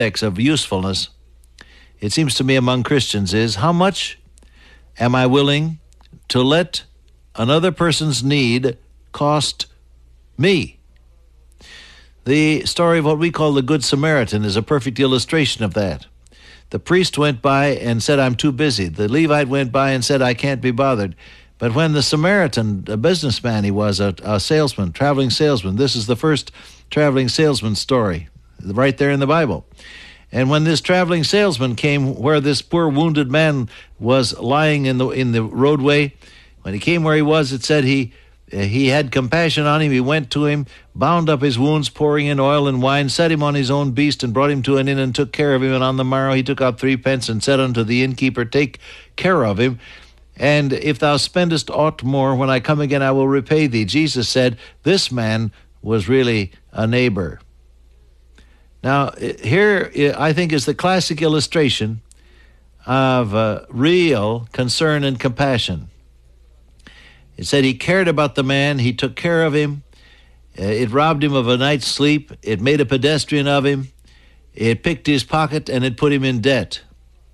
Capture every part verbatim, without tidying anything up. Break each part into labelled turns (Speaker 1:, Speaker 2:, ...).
Speaker 1: index of usefulness, it seems to me, among Christians is, how much am I willing to let another person's need cost me? The story of what we call the Good Samaritan is a perfect illustration of that. The priest went by and said, I'm too busy. The Levite went by and said, I can't be bothered. But when the Samaritan, a businessman he was, a, a salesman, traveling salesman, this is the first traveling salesman story, right there in the Bible. And when this traveling salesman came where this poor wounded man was lying in the in the roadway, when he came where he was, it said he he had compassion on him. He went to him, bound up his wounds, pouring in oil and wine, set him on his own beast, and brought him to an inn, and took care of him. And on the morrow he took out threepence, and said unto the innkeeper, Take care of him, and if thou spendest aught more, when I come again I will repay thee. Jesus said, this man was really a neighbor. Now, here, I think, is the classic illustration of uh, real concern and compassion. It said he cared about the man, he took care of him, uh, it robbed him of a night's sleep, it made a pedestrian of him, it picked his pocket, and it put him in debt.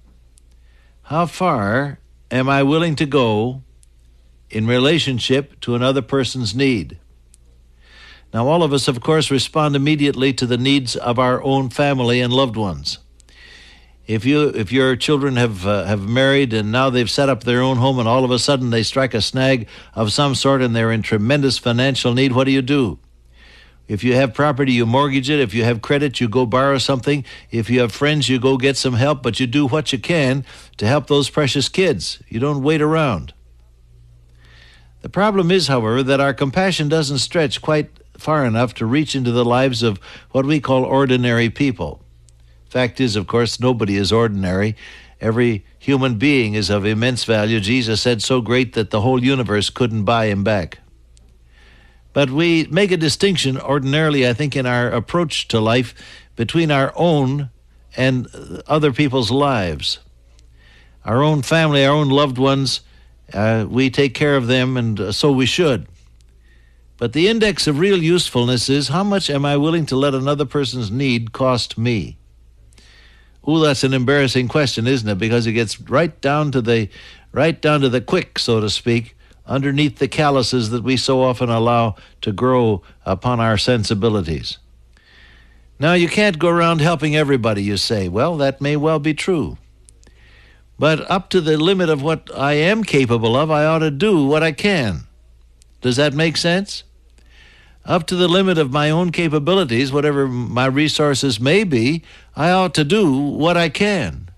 Speaker 1: How far am I willing to go in relationship to another person's need? Now, all of us, of course, respond immediately to the needs of our own family and loved ones. If you, if your children have uh, have married and now they've set up their own home, and all of a sudden they strike a snag of some sort and they're in tremendous financial need, what do you do? If you have property, you mortgage it. If you have credit, you go borrow something. If you have friends, you go get some help, but you do what you can to help those precious kids. You don't wait around. The problem is, however, that our compassion doesn't stretch quite far enough to reach into the lives of what we call ordinary people. Fact is, of course, nobody is ordinary. Every human being is of immense value. Jesus said so great that the whole universe couldn't buy him back. But we make a distinction ordinarily, I think, in our approach to life between our own and other people's lives. Our own family, our own loved ones, uh, we take care of them, and so we should. But the index of real usefulness is, how much am I willing to let another person's need cost me? Ooh, that's an embarrassing question, isn't it? Because it gets right down to the right down to the quick, so to speak, underneath the calluses that we so often allow to grow upon our sensibilities. Now, you can't go around helping everybody, you say. Well, that may well be true. But up to the limit of what I am capable of, I ought to do what I can. Does that make sense? Up to the limit of my own capabilities, whatever my resources may be, I ought to do what I can.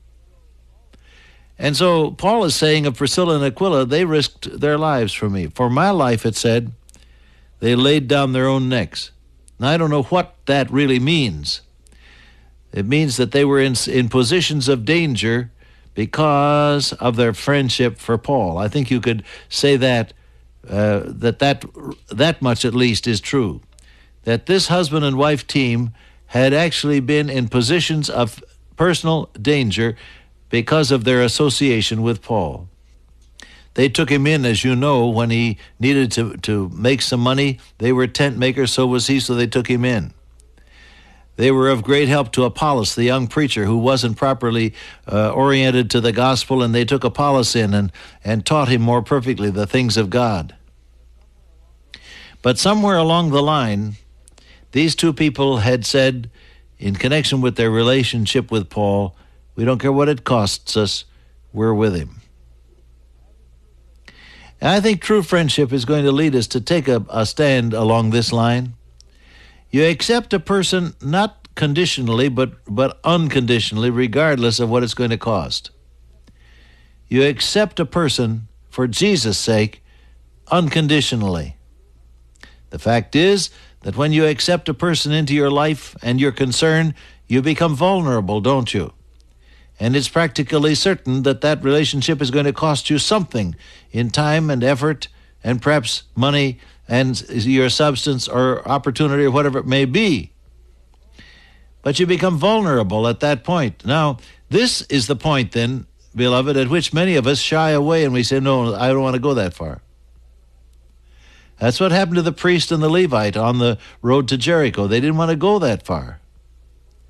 Speaker 1: And so Paul is saying of Priscilla and Aquila, they risked their lives for me. For my life, it said, they laid down their own necks. Now, I don't know what that really means. It means that they were in, in positions of danger because of their friendship for Paul. I think you could say that Uh, that, that that much at least is true, that this husband and wife team had actually been in positions of personal danger because of their association with Paul. They took him in, as you know, when he needed to, to make some money. They were tent makers, so was he, so they took him in. They were of great help to Apollos, the young preacher who wasn't properly uh, oriented to the gospel, and they took Apollos in and, and taught him more perfectly the things of God. But somewhere along the line, these two people had said, in connection with their relationship with Paul, we don't care what it costs us, we're with him. And I think true friendship is going to lead us to take a, a stand along this line. You accept a person not conditionally, but, but unconditionally, regardless of what it's going to cost. You accept a person for Jesus' sake unconditionally. The fact is that when you accept a person into your life and your concern, you become vulnerable, don't you? And it's practically certain that that relationship is going to cost you something in time and effort and perhaps money and your substance or opportunity or whatever it may be. But you become vulnerable at that point. Now, this is the point then, beloved, at which many of us shy away and we say, no, I don't want to go that far. That's what happened to the priest and the Levite on the road to Jericho. They didn't want to go that far.